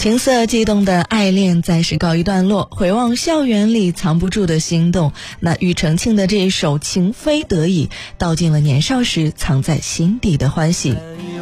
情色激动的爱恋暂时告一段落，回望校园里藏不住的心动，那庾澄庆的这一首情非得已，道尽了年少时藏在心底的欢喜。